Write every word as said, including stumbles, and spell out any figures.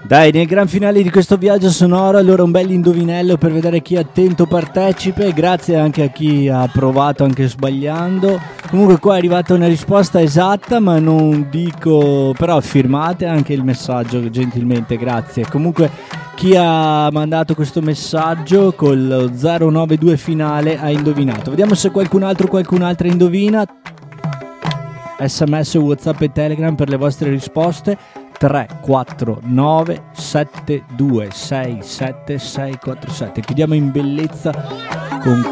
Dai, nel gran finale di questo viaggio sonoro, allora un bel indovinello per vedere chi è attento partecipe. Grazie anche a chi ha provato anche sbagliando. Comunque qua è arrivata una risposta esatta, ma non dico, però firmate anche il messaggio gentilmente, grazie. Comunque chi ha mandato questo messaggio col zero nove due finale ha indovinato. Vediamo se qualcun altro qualcun altra indovina. S M S, WhatsApp e Telegram per le vostre risposte. Tre quattro nove sette due sei sette sei quattro sette. Chiudiamo in bellezza con